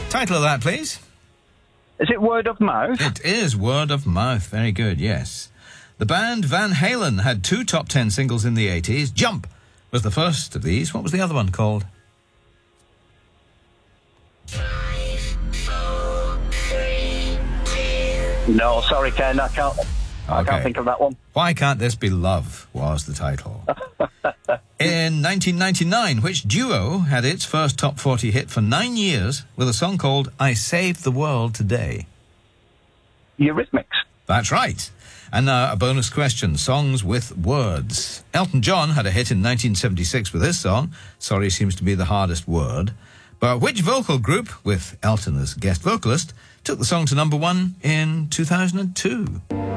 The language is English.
Title of that, please. Is it Word of Mouth? It is Word of Mouth. Very good, yes. The band Van Halen had 2 top 10 singles in the 80s. Jump was the first of these. What was the other one called? 5, 4, 3, 2. No, sorry, Ken, I can't think of that one. Why Can't This Be Love was the title. In 1999, which duo had its first top 40 hit for 9 years with a song called I Saved the World Today? Eurythmics. That's right. And now a bonus question, songs with words. Elton John had a hit in 1976 with his song, Sorry Seems to Be the Hardest Word. But which vocal group, with Elton as guest vocalist, took the song to number 1 in 2002?